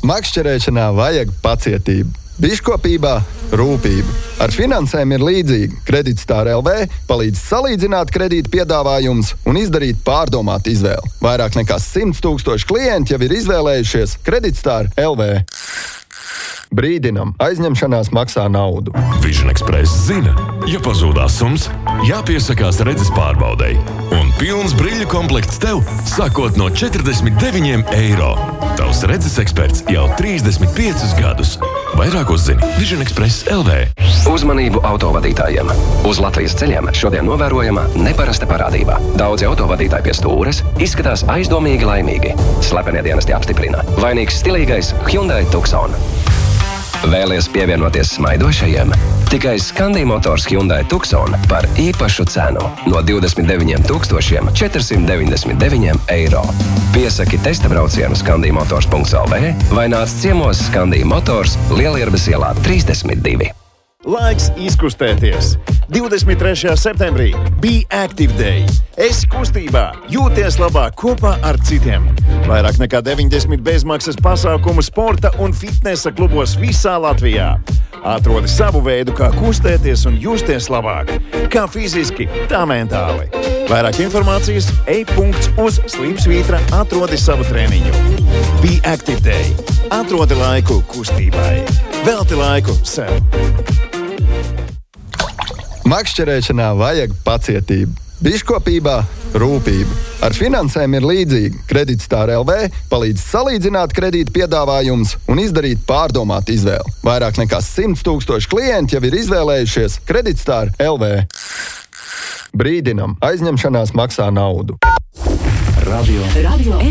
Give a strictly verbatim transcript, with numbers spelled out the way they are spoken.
Makšķerēšanā vajag pacietību, biškopībā rūpību. Ar finansēm ir līdzīgi. Kreditstar L V palīdz salīdzināt kredīta piedāvājumus un izdarīt pārdomātu izvēli. Vairāk nekā simts tūkstoši klienti jau ir izvēlējušies Kreditstar L V. Brīdinam, aizņemšanās maksā naudu. Vision Express zina, ja pazūdās sums, jāpiesakās redzes pārbaudei. Un pilns brīļu komplekts tev, sākot no četrdesmit deviņiem eiro. Tavs redzes eksperts jau trīsdesmit piecus gadus. Vairāk uzzini Vision Express L V. Uzmanību autovadītājiem. Uz Latvijas ceļiem šodien novērojama neparasta parādība. Daudzi autovadītāji pie stūres izskatās aizdomīgi laimīgi. Slepenie dienesti apstiprina. Vainīgs stilīgais Hyundai Tucson. Vēlies pievienoties smaidošajiem? Tikai Scandi Motors Hyundai Tucson par īpašu cenu no divdesmit deviņiem tūkstošiem četrsimt deviņdesmit deviņiem eiro. Piesaki testa braucienu Scandi Motors punkts L V vai nāc ciemos Scandi Motors Lielierbes ielā trīsdesmit divi. Laiks izkustēties! divdesmit trešajā septembrī Be Active Day. Esi kustībā, jūties labāk kopā ar citiem. Vairāk nekā deviņdesmit bezmaksas pasākumu sporta un fitnesa klubos visā Latvijā. Atrodi savu veidu, kā kustēties un justies labāk. Kā fiziski, tā mentāli. Vairāk informācijas e-punkts uz slimsvītra atrodi savu treniņu. Be Active Day. Atrodi laiku kustībai. Velti laiku sev. Makšķerēšanā vajag pacietību, biškopībā rūpību. Ar finansēm ir līdzīgi. Kreditstar L V palīdz salīdzināt kredīta piedāvājumus un izdarīt pārdomātu izvēli. Vairāk nekā simts tūkstoši klienti jau ir izvēlējušies Kreditstar L V. Brīdinam, aizņemšanās maksā naudu. Radio. Radio.